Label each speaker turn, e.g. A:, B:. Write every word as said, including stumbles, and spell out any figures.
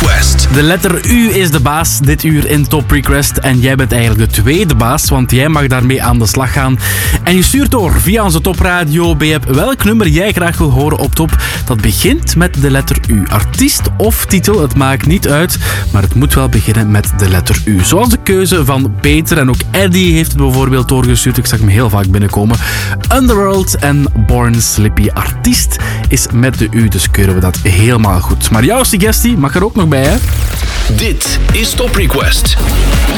A: Request.
B: De letter U is de baas dit uur in Top Request. En jij bent eigenlijk de tweede baas, want jij mag daarmee aan de slag gaan. En je stuurt door via onze topradio B F welk nummer jij graag wil horen op top. Dat begint met de letter U. Artiest of titel, het maakt niet uit. Maar het moet wel beginnen met de letter U. Zoals de keuze van Peter en ook Eddie heeft het bijvoorbeeld doorgestuurd. Ik zag hem heel vaak binnenkomen. Underworld en Born Slippy. Artiest is met de U, dus keuren we dat helemaal goed. Maar jouw suggestie mag er ook nog bij, hè?
A: Dit is Top Request.